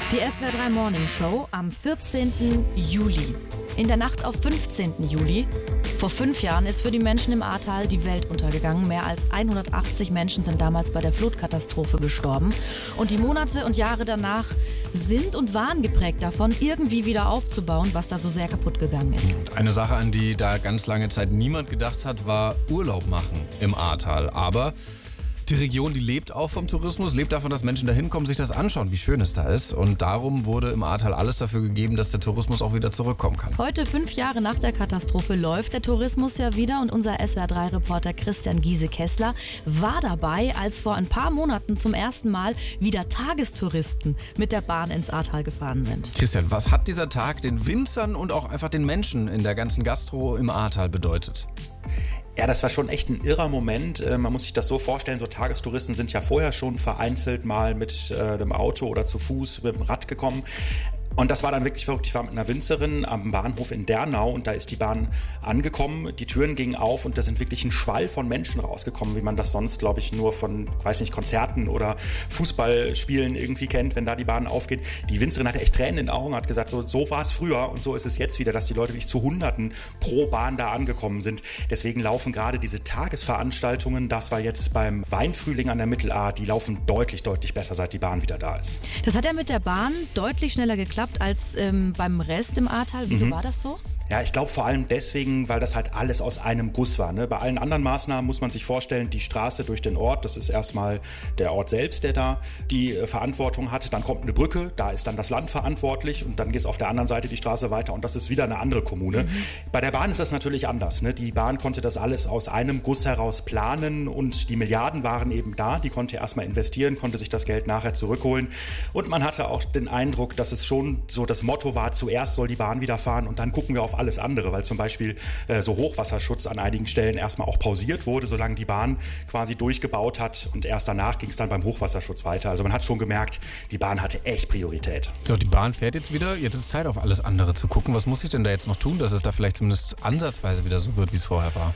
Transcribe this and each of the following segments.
Die SWR 3 Morning Show am 14. Juli. In der Nacht auf 15. Juli. Vor 5 Jahren ist für die Menschen im Ahrtal die Welt untergegangen. Mehr als 180 Menschen sind damals bei der Flutkatastrophe gestorben. Und die Monate und Jahre danach sind und waren geprägt davon, irgendwie wieder aufzubauen, was da so sehr kaputt gegangen ist. Eine Sache, an die da ganz lange Zeit niemand gedacht hat, war Urlaub machen im Ahrtal. Aber die Region, die lebt auch vom Tourismus, lebt davon, dass Menschen da hinkommen, sich das anschauen, wie schön es da ist. Und darum wurde im Ahrtal alles dafür gegeben, dass der Tourismus auch wieder zurückkommen kann. Heute, 5 Jahre nach der Katastrophe, läuft der Tourismus ja wieder. Und unser SWR3-Reporter Christian Giese-Kessler war dabei, als vor ein paar Monaten zum ersten Mal wieder Tagestouristen mit der Bahn ins Ahrtal gefahren sind. Christian, was hat dieser Tag den Winzern und auch einfach den Menschen in der ganzen Gastro im Ahrtal bedeutet? Ja, das war schon echt ein irrer Moment. Man muss sich das so vorstellen, so Tagestouristen sind ja vorher schon vereinzelt mal mit dem Auto oder zu Fuß mit dem Rad gekommen. Und das war dann wirklich verrückt. Ich war mit einer Winzerin am Bahnhof in Dernau und da ist die Bahn angekommen. Die Türen gingen auf und da sind wirklich ein Schwall von Menschen rausgekommen, wie man das sonst, glaube ich, nur von, weiß nicht, Konzerten oder Fußballspielen irgendwie kennt, wenn da die Bahn aufgeht. Die Winzerin hatte echt Tränen in den Augen, hat gesagt, so war es früher und so ist es jetzt wieder, dass die Leute wirklich zu Hunderten pro Bahn da angekommen sind. Deswegen laufen gerade diese Tagesveranstaltungen, das war jetzt beim Weinfrühling an der Mittelahr, die laufen deutlich besser, seit die Bahn wieder da ist. Das hat ja mit der Bahn deutlich schneller geklappt als beim Rest im Ahrtal. Wieso war das so? Ja, ich glaube vor allem deswegen, weil das halt alles aus einem Guss war. Ne? Bei allen anderen Maßnahmen muss man sich vorstellen, die Straße durch den Ort, das ist erstmal der Ort selbst, der da die Verantwortung hat. Dann kommt eine Brücke, da ist dann das Land verantwortlich und dann geht es auf der anderen Seite die Straße weiter und das ist wieder eine andere Kommune. Bei der Bahn ist das natürlich anders. Ne? Die Bahn konnte das alles aus einem Guss heraus planen und die Milliarden waren eben da. Die konnte erstmal investieren, konnte sich das Geld nachher zurückholen und man hatte auch den Eindruck, dass es schon so das Motto war, zuerst soll die Bahn wieder fahren und dann gucken wir auf alles andere, weil zum Beispiel so Hochwasserschutz an einigen Stellen erstmal auch pausiert wurde, solange die Bahn quasi durchgebaut hat und erst danach ging es dann beim Hochwasserschutz weiter. Also man hat schon gemerkt, die Bahn hatte echt Priorität. So, die Bahn fährt jetzt wieder. Jetzt ist Zeit, auf alles andere zu gucken. Was muss ich denn da jetzt noch tun, dass es da vielleicht zumindest ansatzweise wieder so wird, wie es vorher war?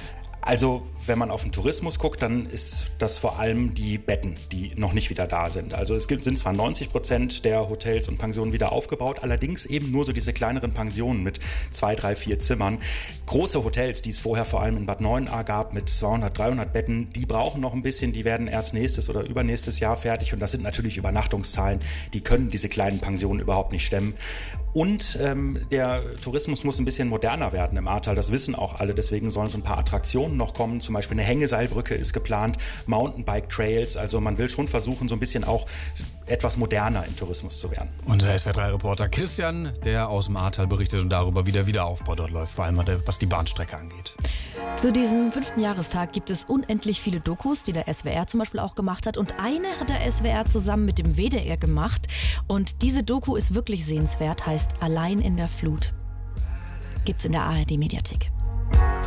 Also, wenn man auf den Tourismus guckt, dann ist das vor allem die Betten, die noch nicht wieder da sind. Also es sind zwar 90% der Hotels und Pensionen wieder aufgebaut, allerdings eben nur so diese kleineren Pensionen mit 2, 3, 4 Zimmern. Große Hotels, die es vorher vor allem in Bad Neuenahr gab mit 200, 300 Betten, die brauchen noch ein bisschen, die werden erst nächstes oder übernächstes Jahr fertig und das sind natürlich Übernachtungszahlen, die können diese kleinen Pensionen überhaupt nicht stemmen. Und der Tourismus muss ein bisschen moderner werden im Ahrtal, das wissen auch alle, deswegen sollen so ein paar Attraktionen noch kommen, zum Beispiel eine Hängeseilbrücke ist geplant, Mountainbike-Trails, also man will schon versuchen, so ein bisschen auch etwas moderner im Tourismus zu werden. Unser SWR3-Reporter Christian, der aus dem Ahrtal berichtet und darüber, wie der Wiederaufbau dort läuft, vor allem was die Bahnstrecke angeht. Zu diesem 5. Jahrestag gibt es unendlich viele Dokus, die der SWR zum Beispiel auch gemacht hat. Und eine hat der SWR zusammen mit dem WDR gemacht. Und diese Doku ist wirklich sehenswert, heißt Allein in der Flut. Gibt's in der ARD-Mediathek.